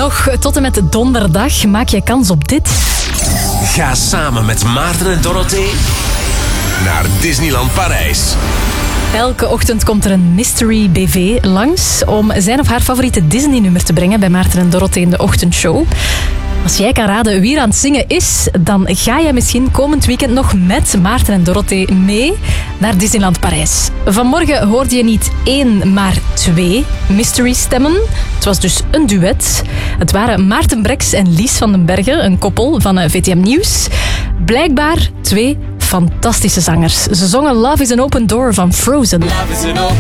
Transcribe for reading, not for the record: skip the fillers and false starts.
Nog tot en met donderdag maak je kans op dit. Ga samen met Maarten en Dorothee naar Disneyland Parijs. Elke ochtend komt er een mystery BV langs om zijn of haar favoriete Disney-nummer te brengen bij Maarten en Dorothee in de ochtendshow. Als jij kan raden wie er aan het zingen is, dan ga jij misschien komend weekend nog met Maarten en Dorothee mee naar Disneyland Parijs. Vanmorgen hoorde je niet 1, maar 2 mystery-stemmen. Het was dus een duet. Het waren Maarten Breks en Lies van den Bergen, een koppel van VTM Nieuws. Blijkbaar 2 fantastische zangers. Ze zongen Love is an Open Door van Frozen.